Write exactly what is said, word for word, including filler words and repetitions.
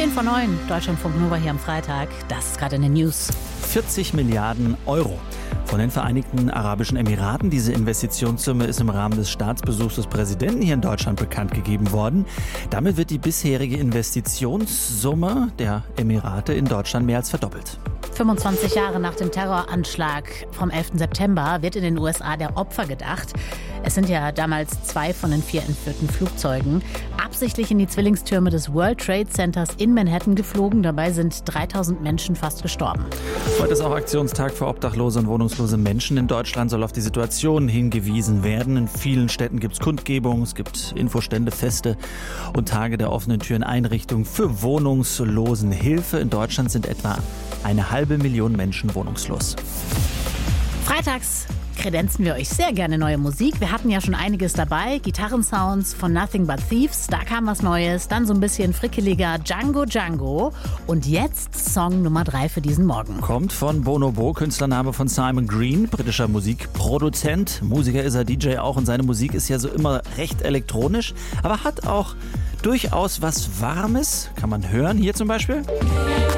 zehn vor neun, Deutschlandfunk Nova hier am Freitag. Das ist gerade in den News. vierzig Milliarden Euro von den Vereinigten Arabischen Emiraten. Diese Investitionssumme ist im Rahmen des Staatsbesuchs des Präsidenten hier in Deutschland bekannt gegeben worden. Damit wird die bisherige Investitionssumme der Emirate in Deutschland mehr als verdoppelt. fünfundzwanzig Jahre nach dem Terroranschlag vom elften September wird in den U S A der Opfer gedacht. Es sind ja damals zwei von den vier entführten Flugzeugen absichtlich in die Zwillingstürme des World Trade Centers in Manhattan geflogen. Dabei sind dreitausend Menschen fast gestorben. Heute ist auch Aktionstag für obdachlose und wohnungslose Menschen. In Deutschland soll auf die Situation hingewiesen werden. In vielen Städten gibt es Kundgebungen, es gibt Infostände, Feste und Tage der offenen Türen, Einrichtungen für Wohnungslosenhilfe. In Deutschland sind etwa eine halbe Million Menschen wohnungslos. Freitags kredenzen wir euch sehr gerne neue Musik. Wir hatten ja schon einiges dabei. Gitarrensounds von Nothing But Thieves, da kam was Neues. Dann so ein bisschen frickeliger Django Django. Und jetzt Song Nummer drei für diesen Morgen. Kommt von Bonobo, Künstlername von Simon Green, britischer Musikproduzent. Musiker ist er, D J auch, und seine Musik ist ja so immer recht elektronisch, aber hat auch durchaus was Warmes. Kann man hören, hier zum Beispiel.